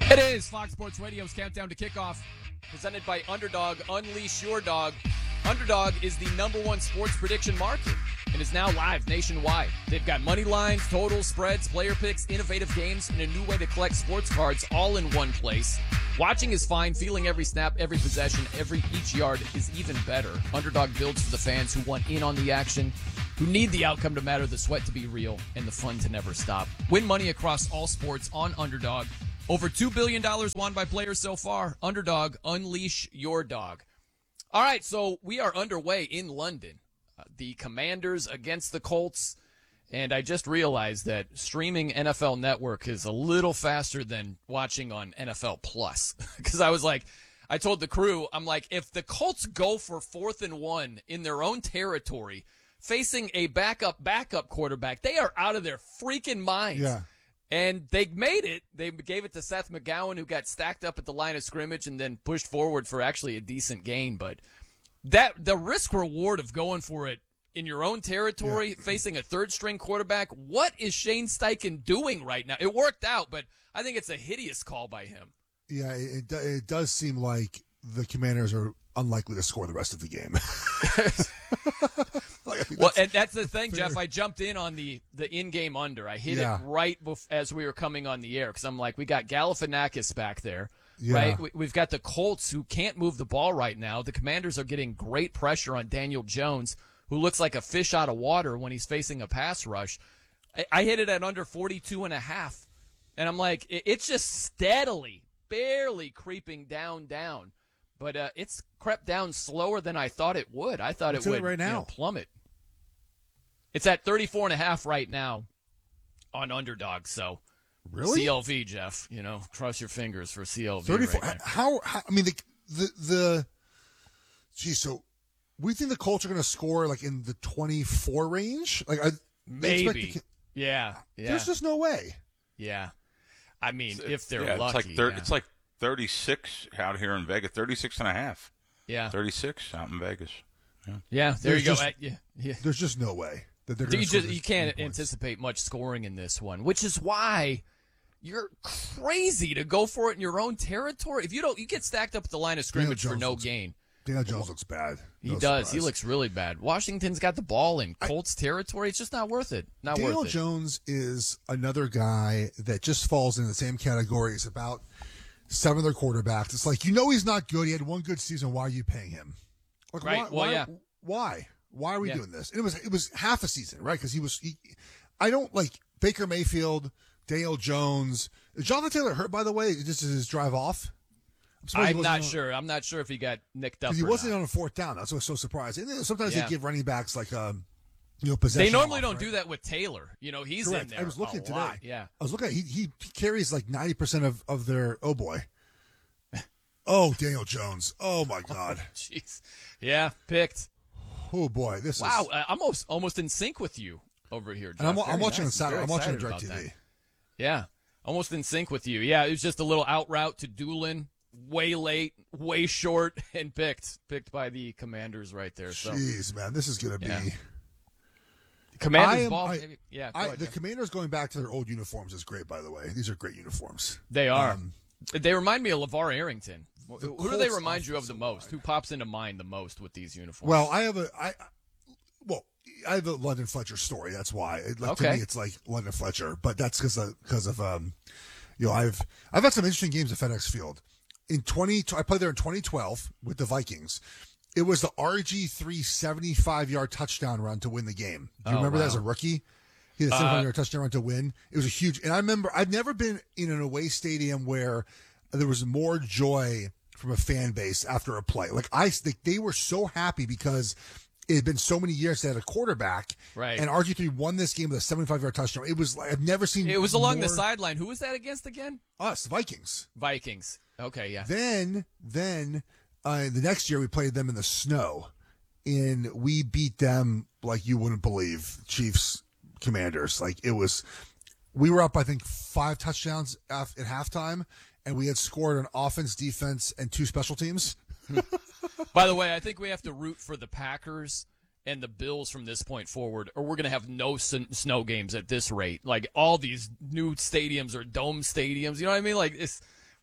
It is Fox Sports Radio's Countdown to Kickoff, presented by Underdog. Unleash your dog. Underdog is the #1 sports prediction market and is now live nationwide. They've got money lines, totals, spreads, player picks, innovative games, and a new way to collect sports cards all in one place. Watching is fine. Feeling every snap, every possession, each yard is even better. Underdog builds for the fans who want in on the action, who need the outcome to matter, the sweat to be real, and the fun to never stop. Win money across all sports on Underdog. Over $2 billion won by players so far. Underdog, unleash your dog. All right, so we are underway in London. The Commanders against the Colts. And I just realized that streaming NFL Network is a little faster than watching on NFL Plus. Because I told the crew, I'm like, if the Colts go for 4th and 1 in their own territory, facing a backup quarterback, they are out of their freaking minds. Yeah. And they made it. They gave it to Seth McGowan, who got stacked up at the line of scrimmage and then pushed forward for actually a decent gain. But the risk reward of going for it in your own territory, facing a third-string quarterback, what is Shane Steichen doing right now? It worked out, but I think it's a hideous call by him. Yeah, it does seem like the Commanders are unlikely to score the rest of the game. Well, and that's the thing, Jeff. I jumped in on the in-game under. I hit it right as we were coming on the air because I'm like, we got Galifianakis back there, right? We've got the Colts who can't move the ball right now. The Commanders are getting great pressure on Daniel Jones, who looks like a fish out of water when he's facing a pass rush. I hit it at under 42.5, and I'm like, it's just steadily, barely creeping down. But it's crept down slower than I thought it would. I thought it would right now? Plummet. It's at 34.5 right now on Underdog. So really, CLV, Jeff. Cross your fingers for CLV. 34. Right how? I mean, geez. So we think the Colts are going to score like in the 24 range. Maybe. Yeah. There's just no way. Yeah. I mean, if they're lucky. It's like 36 out here in Vegas, 36.5. Yeah. 36 out in Vegas. Yeah, there you go. There's just no way that they're going to You can't anticipate much scoring in this one, which is why you're crazy to go for it in your own territory. If you get stacked up at the line of scrimmage for no gain. Daniel Jones looks bad. He does. Surprise. He looks really bad. Washington's got the ball in Colts territory. It's just not worth it. Daniel Jones is another guy that just falls in the same category as about 7 other quarterbacks. It's like, he's not good. He had one good season. Why are you paying him? Like, right. Why? Why are we doing this? And it was half a season, right? Because I don't like Baker Mayfield, Daniel Jones. Is Jonathan Taylor hurt, by the way? This is his drive off? I'm not sure. I'm not sure if he got nicked up. He wasn't on a 4th down. That's what's so surprising. And sometimes they give running backs like possession. They normally don't do that with Taylor. He's correct. In there. I was looking today. Lot. Yeah. I was looking at he carries like 90% of their boy. Oh, Daniel Jones. Oh my God. Jeez. Yeah, picked. Oh boy, this is I'm almost in sync with you over here, Jeff. And I'm watching on Saturday. I'm watching on DirecTV. Yeah, almost in sync with you. Yeah, it was just a little out route to Doolin, way late, way short, and picked by the Commanders right there. So, jeez, man, this is gonna be. Commanders ball. The Commanders going back to their old uniforms is great. By the way, these are great uniforms. They are. They remind me of LeVar Arrington. Who do they remind you of the most? Who pops into mind the most with these uniforms? Well, I have a London Fletcher story. That's why. To me, it's like London Fletcher, but that's because of I've had some interesting games at FedEx Field. I played there in 2012 with the Vikings. It was the RG3 75-yard touchdown run to win the game. Do you remember that as a rookie? He had a 75-yard touchdown run to win. It was a huge. And I remember I've never been in an away stadium where there was more joy from a fan base after a play. Like they were so happy because it had been so many years they had a quarterback. Right. And RG3 won this game with a 75-yard touchdown. It was like I've never seen. It was along the sideline. Who was that against again? Us, Vikings. Vikings. Okay, yeah. Then the next year we played them in the snow, and we beat them like you wouldn't believe. Chiefs, Commanders. Like it was. We were up, I think, 5 touchdowns at halftime. And we had scored on offense, defense, and 2 special teams. By the way, I think we have to root for the Packers and the Bills from this point forward, or we're going to have no snow games at this rate. Like, all these new stadiums are dome stadiums. You know what I mean? Like,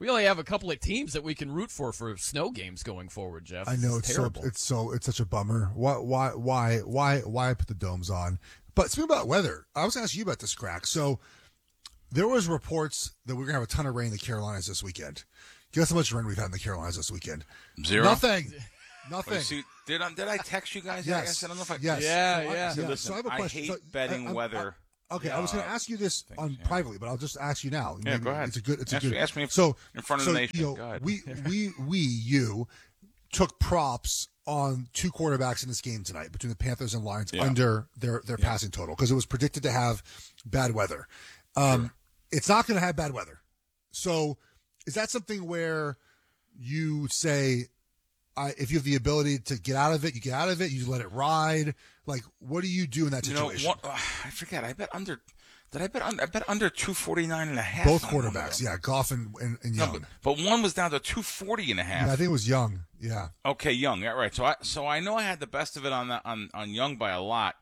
We only have a couple of teams that we can root for snow games going forward, Jeff. I know it's terrible. It's such a bummer. Why put the domes on? But speaking about weather, I was going to ask you about this, Crack. So there was reports that we're going to have a ton of rain in the Carolinas this weekend. Guess how much rain we've had in the Carolinas this weekend? 0. Nothing. See, did I text you guys? Yes. I don't know if I. Yes. Yeah. Listen, So I have a question. hate betting weather. Okay, I was going to ask you this privately, but I'll just ask you now. Yeah, go ahead. Ask me in front of the nation. You go ahead. You took props on 2 quarterbacks in this game tonight between the Panthers and Lions under their passing total because it was predicted to have bad weather. It's not going to have bad weather. So is that something where you say, if you have the ability to get out of it, you get out of it, you let it ride? Like, what do you do in that situation? I forget. I bet under. Did I bet under? I bet under 249.5. Both quarterbacks, Goff and Young. No, but one was down to 240.5. Yeah, I think it was Young. Yeah. Okay, Young. Yeah, right. So I know I had the best of it on Young by a lot.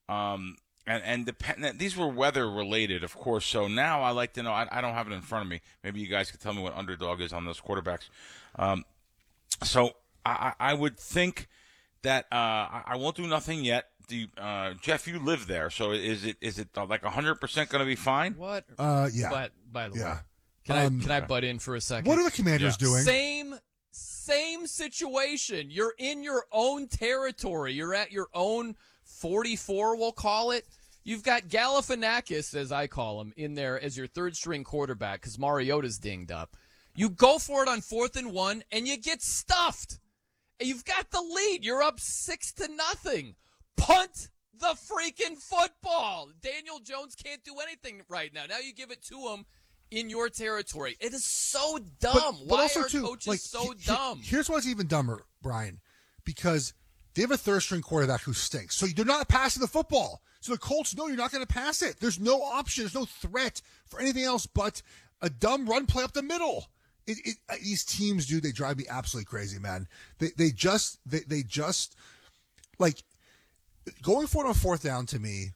These were weather related, of course. So now I like to know. I don't have it in front of me. Maybe you guys could tell me what underdog is on those quarterbacks. So I would think that I won't do nothing yet. Jeff, you live there, so is it like 100% going to be fine? What? Yeah. But by the way, Yeah. can I butt in for a second? What are the Commanders doing? Same situation. You're in your own territory. You're at your own 44, we'll call it. You've got Galifianakis, as I call him, in there as your third-string quarterback because Mariota's dinged up. You go for it on 4th and 1, and you get stuffed. You've got the lead. You're up 6-0. Punt the freaking football. Daniel Jones can't do anything right now. Now you give it to him in your territory. It is so dumb. But Why also are coaches so dumb? Here's what's even dumber, Brian, because they have a third-string quarterback who stinks. So they're not passing the football. So the Colts know you're not going to pass it. There's no option. There's no threat for anything else but a dumb run play up the middle. These teams, dude, they drive me absolutely crazy, man. They just like going for it on 4th down to me.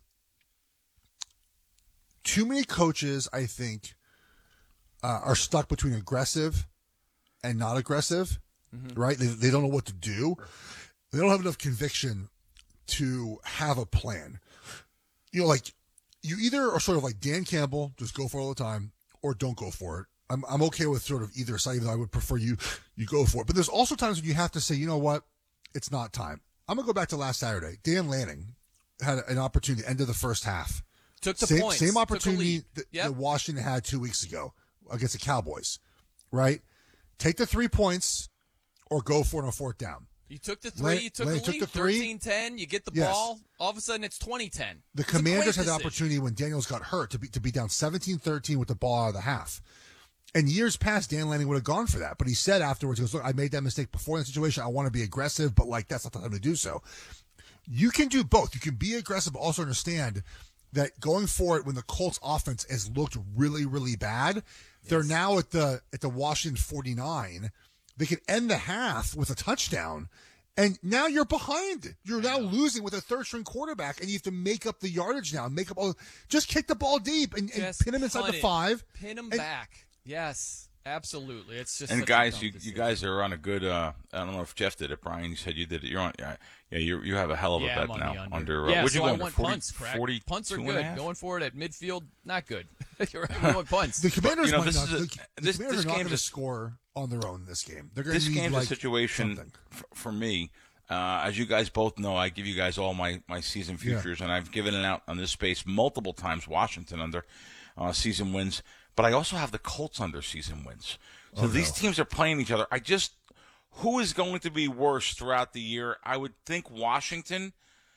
Too many coaches, I think, are stuck between aggressive and not aggressive, right? They don't know what to do. They don't have enough conviction to have a plan. You know, like you either are sort of like Dan Campbell, just go for it all the time, or don't go for it. I'm okay with sort of either side, even though I would prefer you go for it. But there's also times when you have to say, you know what, it's not time. I'm going to go back to last Saturday. Dan Lanning had an opportunity end of the first half. Took the points. Same opportunity that Washington had 2 weeks ago against the Cowboys, right? Take the 3 points or go for it on 4th down. You took the 3, you took the lead, 13-10, you get the ball, all of a sudden it's 20-10. The Commanders had the opportunity when Daniels got hurt to be down 17-13 with the ball out of the half. And years past, Dan Lanning would have gone for that. But he said afterwards, he goes, look, I made that mistake before in the situation. I want to be aggressive, but like that's not the time to do so. You can do both. You can be aggressive, but also understand that going for it when the Colts offense has looked really, really bad, they're now at the Washington 49. They can end the half with a touchdown. And now you're behind. You're now losing with a third-string quarterback, and you have to make up the yardage now. Just kick the ball deep and pin him inside the 5. Pin him back. Yes, absolutely. It's just and guys, you guys are on a good. I don't know if Jeff did it, Brian. You said you did it. You're on. You have a hell of a bet now. Under so you I want punts. Crack. Punts are good. Going for it at midfield, not good. You're right. We want punts. The Commanders this are not going to score on their own in this game. They're going to need game's like a situation for me. As you guys both know, I give you guys all my season futures, and I've given it out on this space multiple times. Washington under season wins. But I also have the Colts under season wins. So these teams are playing each other. Who is going to be worse throughout the year? I would think Washington.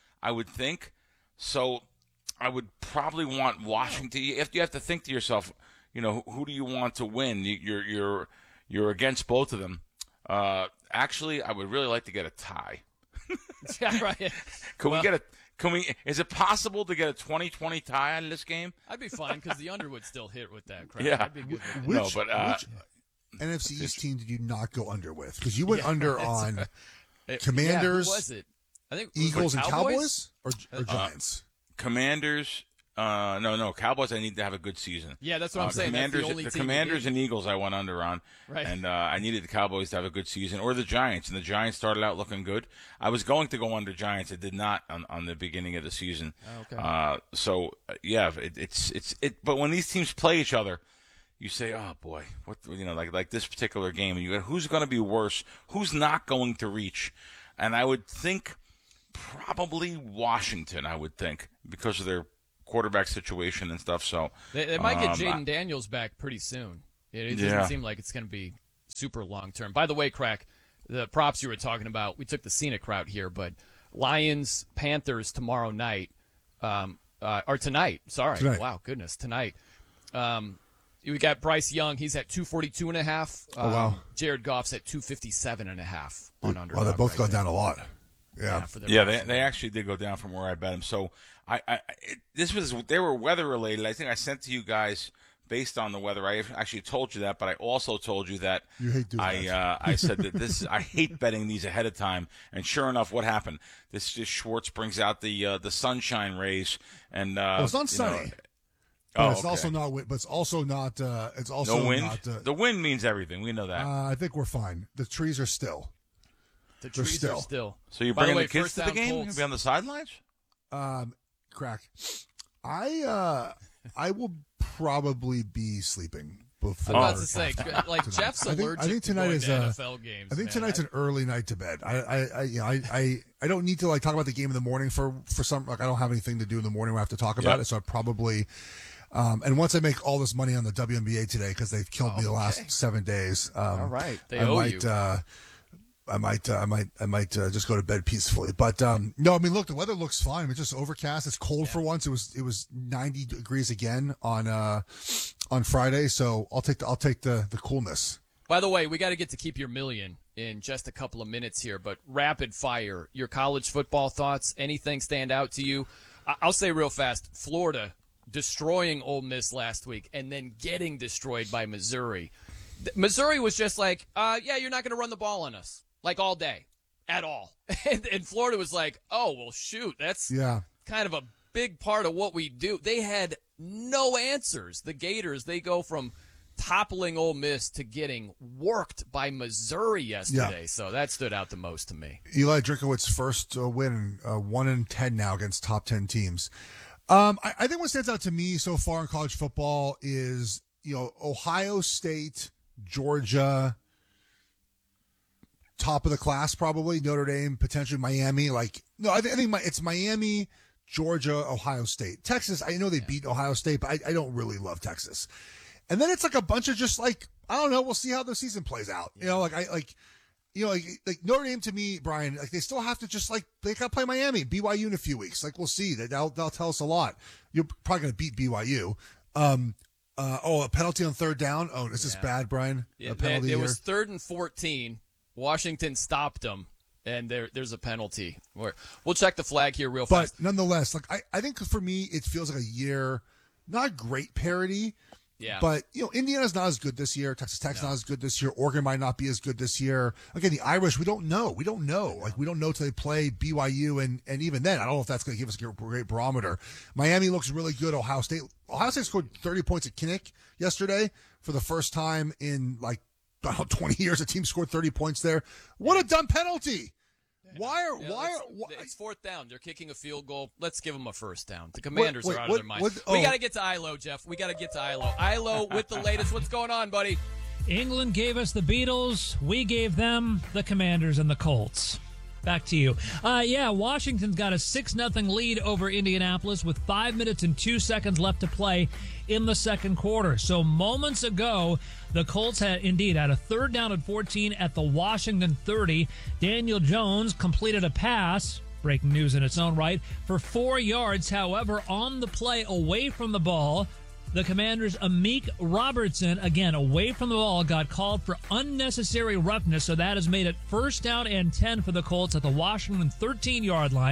So I would probably want Washington. You have to think to yourself, who do you want to win? You're against both of them. Actually, I would really like to get a tie. Yeah, right. Is it possible to get a 20-20 tie on this game? I'd be fine because the under would still hit with that crap. Yeah. I'd be good with which NFC East team did you not go under with? Because you went under on Commanders. Who was it? I think Eagles and Cowboys or Giants. Commanders, No. Cowboys, I need to have a good season. Yeah, that's what I'm saying. The Commanders and Eagles I went under on. Right. And I needed the Cowboys to have a good season, or the Giants. And the Giants started out looking good. I was going to go under Giants. I did not on the beginning of the season. Okay. But when these teams play each other, you say, oh, boy, like this particular game. And you go, who's going to be worse? Who's not going to reach? And I would think probably Washington, because of their quarterback situation and stuff. So they might get Jaden Daniels back pretty soon. It doesn't seem like it's going to be super long term. By the way, Crack, the props you were talking about, we took the scenic route here, but Lions Panthers tomorrow night, or tonight. Sorry, tonight. Wow, goodness, tonight. We got Bryce Young. He's at 242.5. Oh wow. Jared Goff's at 257.5 on Underdog. Well, they both gone down a lot. Yeah. They actually did go down from where I bet them. So they were weather related. I think I sent to you guys based on the weather. I actually told you that, but I also told you that you hate doing that. I said that I hate betting these ahead of time. And sure enough, what happened? This just Schwartz brings out the sunshine rays, and it's not sunny. But it's also not. But it's also not. It's also no wind. Not, the wind means everything. We know that. I think we're fine. The trees are still. The trees are still. So you're bringing the kids to the game? You'll be on the sidelines? Crack. I will probably be sleeping before. I was about to say, like Jeff's allergic to going to NFL games. I think tonight's an early night to bed. I don't need to talk about the game in the morning for some. I don't have anything to do in the morning where I have to talk about it. So I probably. And once I make all this money on the WNBA today, because they've killed me the last 7 days. All right, they owe you. I might just go to bed peacefully. But no, I mean, look, the weather looks fine. It's just overcast. It's cold for once. It was 90 degrees again on Friday. So I'll take the coolness. By the way, we got to get to Keep Your Million in just a couple of minutes here. But rapid fire, your college football thoughts. Anything stand out to you? I'll say real fast. Florida destroying Ole Miss last week and then getting destroyed by Missouri. Missouri was just like, you're not going to run the ball on us. Like all day, at all. And Florida was like, oh, well, shoot, that's kind of a big part of what we do. They had no answers. The Gators, they go from toppling Ole Miss to getting worked by Missouri yesterday. Yeah. So that stood out the most to me. Eli Drinkowitz's first win, 1-10 now against top 10 teams. I think what stands out to me so far in college football is, Ohio State, Georgia, top of the class probably, Notre Dame, potentially Miami. I think it's Miami, Georgia, Ohio State. Texas, I know they beat Ohio State, but I don't really love Texas. And then it's like a bunch of just I don't know, we'll see how the season plays out. Notre Dame to me, Brian, they still have to they got to play Miami, BYU in a few weeks. We'll see. They'll tell us a lot. You're probably going to beat BYU. A penalty on third down. Oh, is this bad, Brian? Yeah, a penalty it was 3rd and 14. Washington stopped them, and there's a penalty. We'll check the flag here real fast. But nonetheless, I think for me, it feels like a year, not great parity. Yeah. But, Indiana's not as good this year. Texas Tech's not as good this year. Oregon might not be as good this year. Again, the Irish, we don't know. We don't know till they play BYU. And even then, I don't know if that's going to give us a great barometer. Miami looks really good. Ohio State scored 30 points at Kinnick yesterday for the first time in 20 years. A team scored 30 points there. What a dumb penalty. Why? It's 4th down. They're kicking a field goal. Let's give them a first down. The Commanders are out of their minds. We got to get to Ilo, Jeff. We got to get to Ilo. Ilo with the latest. What's going on, buddy? England gave us the Beatles. We gave them the Commanders and the Colts. Back to you. Washington's got a 6-0 lead over Indianapolis with 5 minutes and 2 seconds left to play in the second quarter. So moments ago, the Colts had a 3rd down and 14 at the Washington 30. Daniel Jones completed a pass, breaking news in its own right, for 4 yards. However, on the play away from the ball, the Commanders' Amik Robertson, again, away from the ball, got called for unnecessary roughness, so that has made it 1st down and 10 for the Colts at the Washington 13-yard line.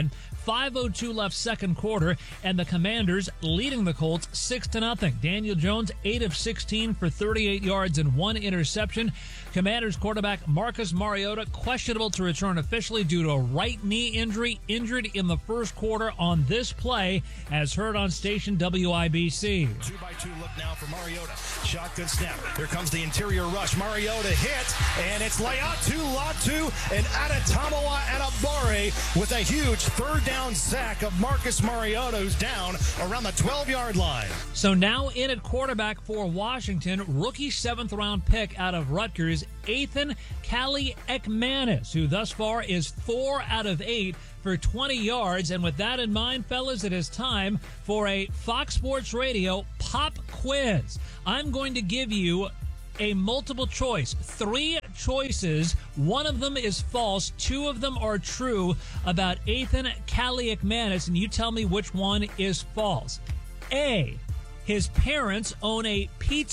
5:02 left second quarter, and the Commanders leading the Colts 6-0. Daniel Jones, 8 of 16 for 38 yards and 1 interception. Commanders quarterback Marcus Mariota questionable to return officially due to a right knee injury, injured in the first quarter on this play, as heard on station WIBC. 2-by-2 look now for Mariota. Shotgun snap. Here comes the interior rush. Mariota hit, and it's Latu, and Adetomiwa Adebawore with a huge third down sack of Marcus Mariota, who's down around the 12-yard line. So now in at quarterback for Washington, rookie 7th-round pick out of Rutgers, Ethan Kaliakmanis, who thus far is 4 out of 8 for 20 yards. And with that in mind, fellas, it is time for a Fox Sports Radio pop quiz. I'm going to give you a multiple choice, 3 choices. One of them is false, 2 of them are true about Ethan Kaliakmanis, and you tell me which one is false. A, his parents own a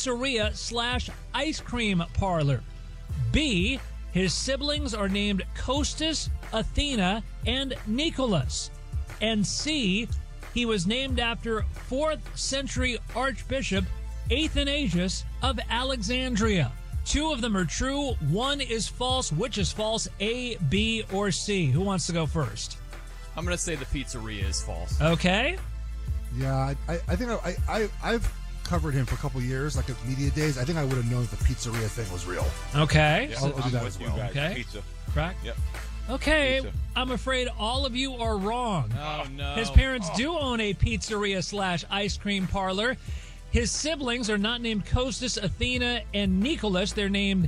pizzeria/ice cream parlor. B, his siblings are named Costas, Athena, and Nicholas. And C, he was named after 4th century Archbishop Athanasius of Alexandria. 2 of them are true. 1 is false. Which is false? A, B, or C? Who wants to go first? I'm going to say the pizzeria is false. Okay. Yeah, I think I've covered him for a couple years, like at media days. I think I would have known that the pizzeria thing was real. Okay. Yeah, I'll do that as with well. you guys. Okay. Pizza. Correct? Yep. Okay, Pizza. I'm afraid all of you are wrong. Oh, no. His parents do own a pizzeria/ice cream parlor. His siblings are not named Costas, Athena, and Nicholas. They're named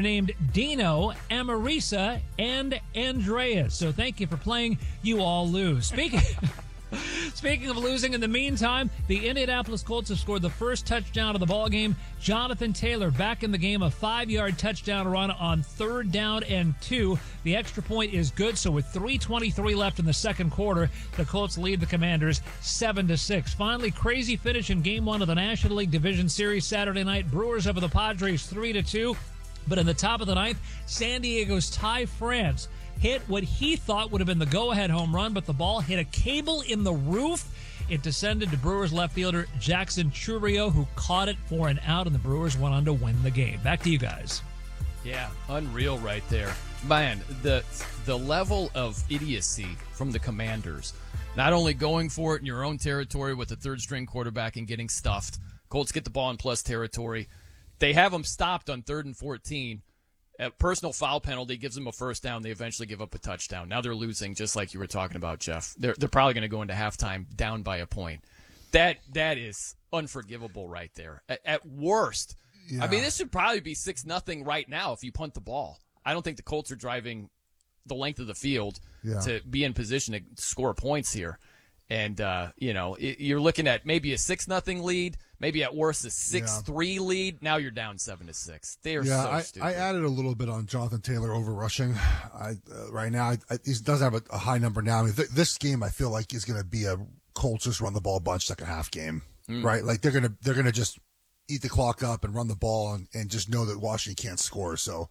Dino, Amarisa, and Andreas. So thank you for playing. You all lose. Speaking of losing, in the meantime, the Indianapolis Colts have scored the first touchdown of the ballgame. Jonathan Taylor back in the game, a 5-yard touchdown run on 3rd down and 2. The extra point is good, so with 3:23 left in the second quarter, the Colts lead the Commanders 7-6. Finally, crazy finish in Game 1 of the National League Division Series Saturday night. Brewers over the Padres 3-2. But in the top of the ninth, San Diego's Ty France hit what he thought would have been the go-ahead home run, but the ball hit a cable in the roof. It descended to Brewers left fielder Jackson Chourio, who caught it for an out, and the Brewers went on to win the game. Back to you guys. Yeah, unreal right there. Man, the level of idiocy from the Commanders, not only going for it in your own territory with the 3rd-string quarterback and getting stuffed. Colts get the ball in plus territory. They have them stopped on 3rd and 14. A personal foul penalty gives them a first down. They eventually give up a touchdown. Now they're losing, just like you were talking about, Jeff. They're probably going to go into halftime down by a point. That is unforgivable right there. At worst, yeah. I mean, this should probably be 6-0 right now if you punt the ball. I don't think the Colts are driving the length of the field to be in position to score points here. And, you're looking at maybe a 6-0 lead, maybe at worst a 6-3 lead. Now you're down 7-6. They are so stupid. I added a little bit on Jonathan Taylor over rushing. Right now, he does have a high number now. I mean, this game I feel like is going to be a Colts just run the ball a bunch second half game, right? Like they're gonna just eat the clock up and run the ball and just know that Washington can't score. So,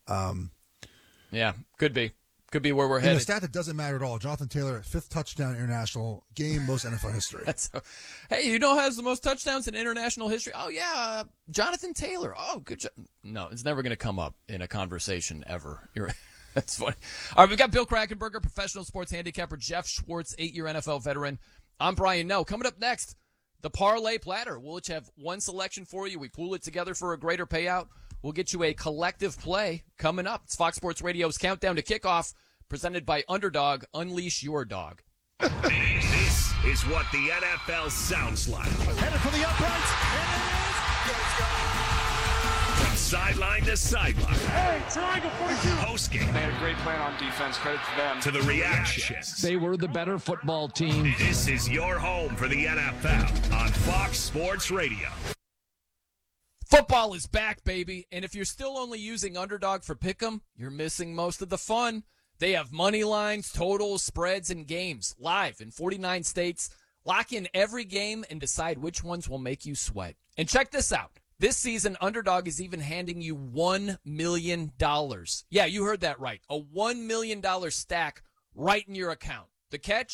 yeah, could be. Could be where we're headed. And a stat that doesn't matter at all. Jonathan Taylor, 5th touchdown international game, most NFL history. Hey, you know who has the most touchdowns in international history? Oh, yeah, Jonathan Taylor. Oh, good job. No, it's never going to come up in a conversation ever. That's funny. All right, we've got Bill Krackomberger, professional sports handicapper, Jeff Schwartz, 8-year NFL veteran. I'm Brian Noe. Coming up next, the Parlay Platter. We'll each have one selection for you. We pool it together for a greater payout. We'll get you a collective play coming up. It's Fox Sports Radio's Countdown to Kickoff, presented by Underdog. Unleash your dog. This is what the NFL sounds like. Headed for the uprights, and it is. From sideline to sideline. Hey, triangle 42. Postgame. They had a great plan on defense. Credit to them. To the reactions. They were the better football team. This is your home for the NFL on Fox Sports Radio. Football is back, baby. And if you're still only using Underdog for Pick'em, you're missing most of the fun. They have money lines, totals, spreads, and games live in 49 states. Lock in every game and decide which ones will make you sweat. And check this out. This season, Underdog is even handing you $1 million. Yeah, you heard that right. A $1 million stack right in your account. The catch?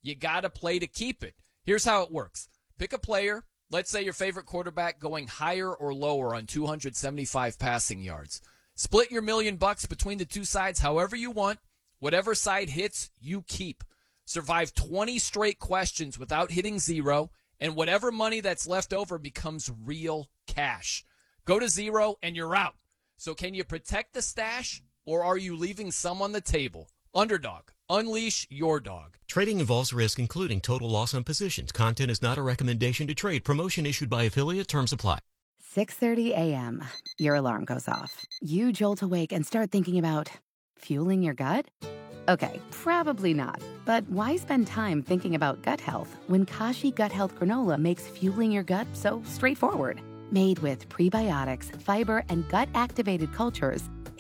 You got to play to keep it. Here's how it works. Pick a player. Let's say your favorite quarterback going higher or lower on 275 passing yards. Split your $1 million between the two sides however you want. Whatever side hits, you keep. Survive 20 straight questions without hitting zero, and whatever money that's left over becomes real cash. Go to zero and you're out. So can you protect the stash, or are you leaving some on the table? Underdog, unleash your dog. Trading involves risk, including total loss on positions. Content is not a recommendation to trade. Promotion issued by affiliate. Terms apply. 6:30 a.m. Your alarm goes off. You jolt awake and start thinking about fueling your gut? Okay, probably not. But why spend time thinking about gut health when Kashi Gut Health Granola makes fueling your gut so straightforward? Made with prebiotics, fiber, and gut-activated cultures,